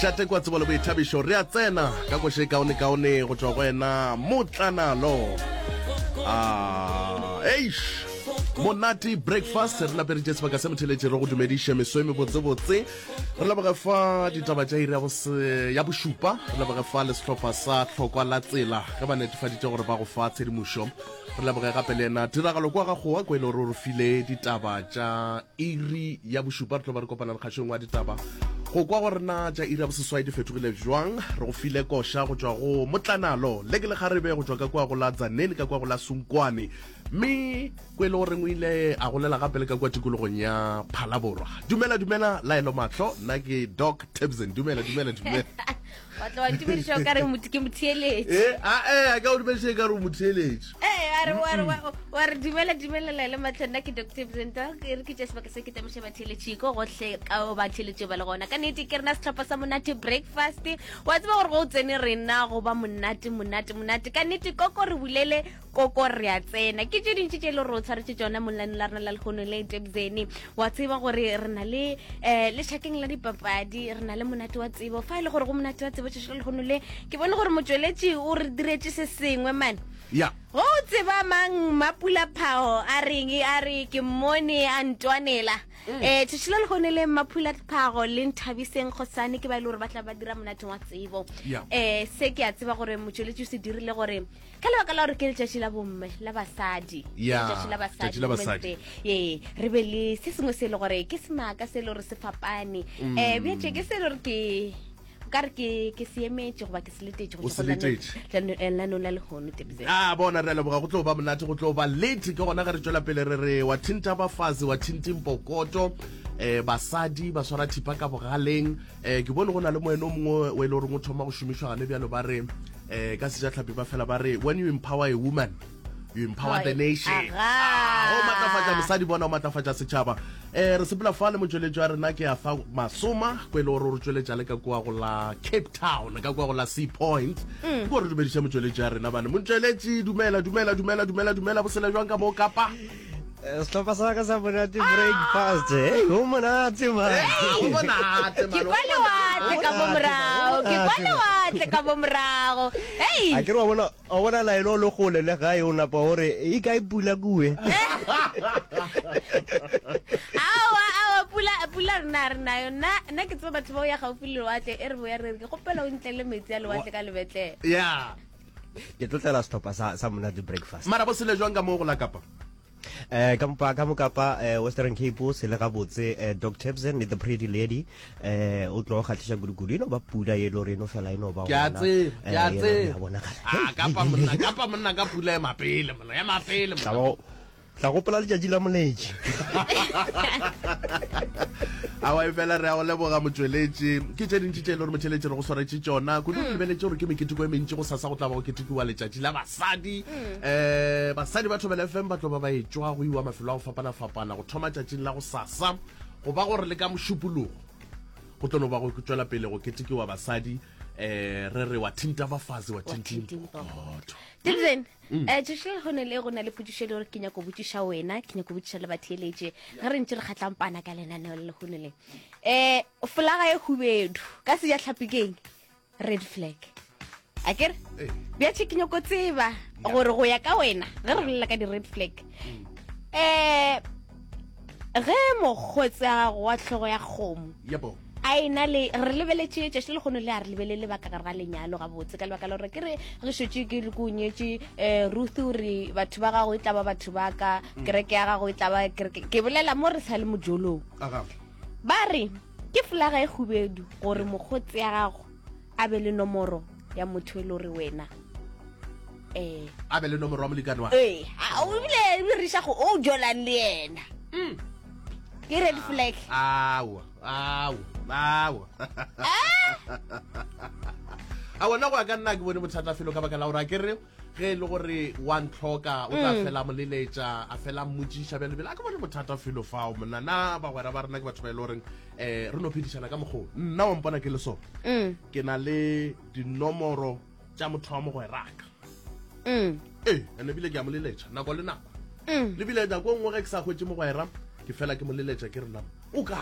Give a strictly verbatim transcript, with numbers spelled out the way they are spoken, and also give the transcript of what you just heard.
shate kwa tsebolo bo ithabisho re a tsena ka go she kaone kaone go tswa go ena motlanalo ah eish monati breakfast re la peretse sebaka se motheletse re go dumedishe mesweme botse botse re la ba fa ditaba tsa ira ya boshupa re la ba fa le setlhopha sa tlhokwa la tsela ga ba netefaditse gore ba go fa tshedimošo re la ba gape le ena tiragalo kwa ga goa go ile re re file ditaba tsa iri ya boshupa re tlo ba re kopana le kgashong wa ditaba go kwa gore na ja ira boseswai di fetogile jwang re go file kosha go tswa go motlanalo le ke le kgarebe go tswa ka kwa go la Tzaneen ka kwa go la Sunkwane mme kwele gore ngwe ile a golela gape le ka kwa tikologong ya Phalaborwa. Dumela dumela laelo matlo nna ke Doc Tebsen. Dumela dumela dumela wa tla wa dumedisha ka re motike motheeletse eh a eh ka o dumedisha ka re motheeletse eh wa re wa re wa re dumela dumela laelo matlo nna ke Doc Tebsen ta ke re ke tse sebaka se ke tamoše ba theeletše go gohle ka o ba theeletše ba le gona ka nete ke rena setlhopha sa monate breakfast wa tseba gore go tsene rena go ba monate monate monate ka nete koko re bulele koko re a tsena ke tše dintši tše le re o tshwaretse tsona molane la rena la lekgono le Tebsen wa tseba gore re na le eh le shakeng la dipapadi re na le monate wa tsebo fa ile gore go monate wa tsebo tše le lekgono le ke bone gore motsweletši o re diretse se sengwe man ya go tseba mang Mapula Phao a reng a re ke mmone a ntwanela eh tshilo le gone le Mapula Phao le Nthabiseng Khosane ke ba ile gore ba tla ba dira monate wa tsebo eh se ke a tseba gore motsweletši se dirile gore ka le baka la gore ke letšatši la bomme la basadi letšatši la basadi eh re be le se sengwe se le gore ke semaka se le gore se fapane eh bjetse ke se le gore ke kare ke ke siemetse go ba ke seletetse go tsena la no la le gone Tebsen ah bona re le boga go tlo ba monate go tlo ba late ke gona ga re tswela pele re re wa thinta ba fazi wa thinting pokoto eh basadi ba swara thipa ka bogaleng eh ke bone go na le moeno mongwe we le gore mo thoma go shumishwa gane bjalo ba re eh ka se ja tlhapi ba fela ba re when you empower a woman you empower the nation ah o matlafatsa mosadi bona o matlafatsa setšhaba eh re sepela fa le motsweletši wa rena ke a fa masoma go ile gore re tsweletša le ka kwa go la Cape Town ka kwa go la Sea Point go re dumedisa motsweletši wa rena bana motsweletši dumela dumela dumela dumela dumela bosela jwang ka mo Kapa setlhopha sa ka sa monate breakfast hey go monate man go monate man ke kwale wa ka bomrago ke kwale wa ka bomrago hey a ke re wa bona o bona la ilo lo gole le ga e ona pa hore e ka ipula kuwe awa awa pula pula rena rena yona nna ke tseba batho ba ya gaufi le watle e re bo ya re ke gopela o ntlele metsi a le watle ka lebetle ya ke tlotlela setlhopha sa sa monate breakfast mara bosele jwang ka mo go la Kapa eh ka mpa ka mo Kapa Western Cape se le ga botse Doc Tebsen the pretty lady eh o tlo ga tlisha gudugudu no ba pula ye lo reno fela ino ba bona ya tse ya tse ah Kapa monna Kapa monna ka pula ya mapele monna ya mapele monna tla go pela le tjadi la moletši a wa fela re a go leboga motsweletši ke tše dintši tše le gore motheletši re go swaretše tšona kudu le lebeletse gore ke meketiko e mentši go sasa go tla ba go ketekiwa letšatši la basadi um basadi ba thobela F M ba tlo ba ba etswa go iwa mafelo a go fapana-fapana go thoma tšatšing la go sasa go ba gore le ka mošupologo go tlono ba go tswela pele go ketekiwa basadi eh re re wa thinta ba fazi wa thinting pokoto Tebsen eh tshile gone le gona le putšo le gore ke nya go botšiša wena ke nya go botšiša le batheeletše ga re ntse re kgatlampana ka lenaneo le gone le eh flaga e hubedu ka se ja tlhapikeng red flag a kere bja tše ke nya go tseba gore go ya ka wena ge re bolela ka di red flag eh ge mogotsa wa tlhogo ya kgomo yebo ai na le re lebeletše tše le gone le a re lebelele ba ka ga ga lenyalo ga botse ka lebaka la gore ke re re šotše ke le kunyetše eh Ruth uri batho ba gago e tla ba batho ba ka kereke ya gago e tla ba kereke ke bolela mo re sa le mojolong aga ba re ke flaga e hubedu gore mogotse ya gago a be le nomoro ya motho e le gore wena eh a be le nomoro wa molekane wa eh a o bile re riša go o jolang le yena ke red flag awa awa awa a wona go ka nna ke bone bothata felo ka baka la gore a ke re ge le gore one tlhoka o tla fela moleletša a fela mmotšiša bjale bjale a ke bone bothata felo fao monna na ba gwera ba rena ke batho ba e le goreng um re no phedišana ka mokgolo nna wa mpona ke le so ke na le dinomoro tša motho wa mo go eraka ee ene bile ke a moleletša nako le nako le bile nako nngwe ge ke sa hwetse mo go era ke fela ke moleletša ke re nna o ka